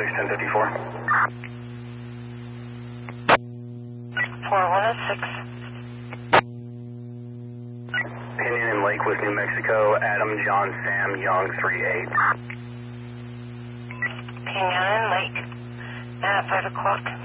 1054. 4106. Pinion in Lakewood, New Mexico, Adam, John, Sam, Young, 38. Pinion in Lake at 5 o'clock.